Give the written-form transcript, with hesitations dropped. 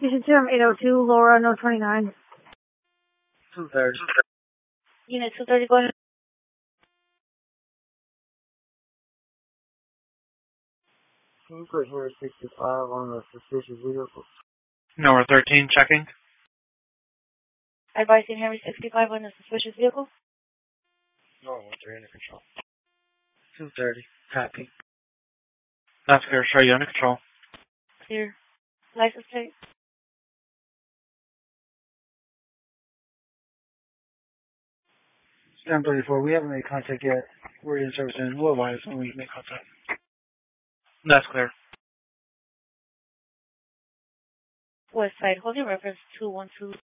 Station 2, I'm 802, Laura, no 29. 230. Unit 230, go ahead. Can you put here 65 on the suspicious vehicle? Number 13, checking. Advise in Henry 65 on the suspicious vehicle. No, 3 under control. 230. Copy. That's clear. Show you under control. Clear. License plate. Stem 34, we haven't made contact yet. We're in service and we'll advise when we make contact. That's clear. West side, holding reference 212.